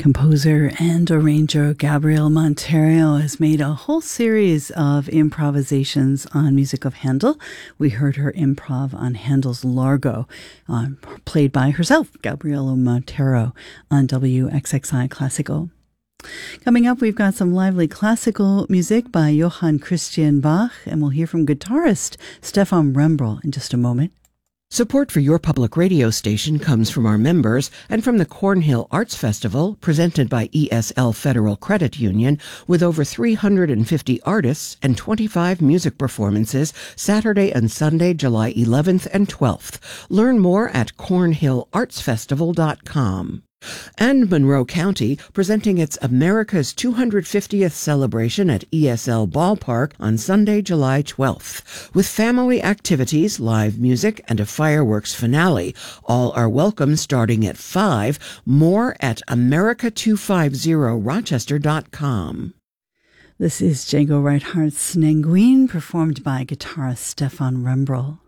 Composer and arranger Gabriele Montero has made a whole series of improvisations on music of Handel. We heard her improv on Handel's Largo, played by herself, Gabriele Montero, on WXXI Classical. Coming up, we've got some lively classical music by Johann Christian Bach, and we'll hear from guitarist Stefan Rembrel in just a moment. Support for your public radio station comes from our members and from the Cornhill Arts Festival, presented by ESL Federal Credit Union, with over 350 artists and 25 music performances Saturday and Sunday, July 11th and 12th. Learn more at cornhillartsfestival.com. And Monroe County, presenting its America's 250th celebration at ESL Ballpark on Sunday, July 12th. With family activities, live music, and a fireworks finale. All are welcome starting at 5. More at America250Rochester.com. This is Django Reinhardt's Nenguin, performed by guitarist Stefan Rembrel.